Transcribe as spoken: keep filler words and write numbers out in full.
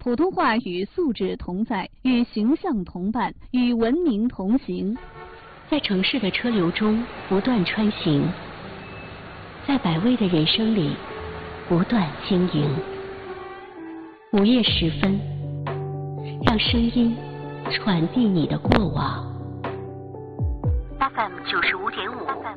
普通话与素质同在，与形象同伴，与文明同行。 在城市的车流中不断穿行，在百味的人生里不断经营。午夜时分，让声音传递你的过往。F M 九十五点五。